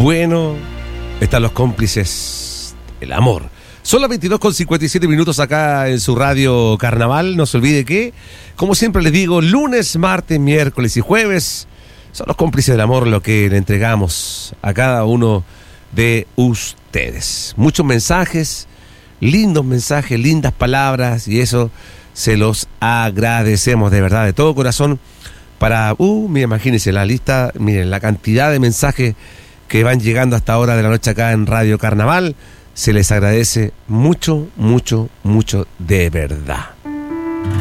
bueno, están los cómplices, el amor. Son las 22:57 acá en su radio Carnaval. No se olvide que, como siempre les digo, lunes, martes, miércoles y jueves son los cómplices del amor lo que le entregamos a cada uno de ustedes. Muchos mensajes, lindos mensajes, lindas palabras, y eso se los agradecemos de verdad, de todo corazón. Para, mira, imagínense la lista, miren la cantidad de mensajes que van llegando hasta ahora de la noche acá en Radio Carnaval. Se les agradece mucho, mucho, mucho de verdad.